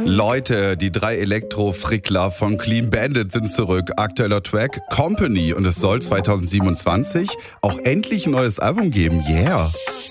Leute, die 3 Elektro-Frickler von Clean Bandit sind zurück. Aktueller Track Company und es soll 2027 auch endlich ein neues Album geben. Yeah!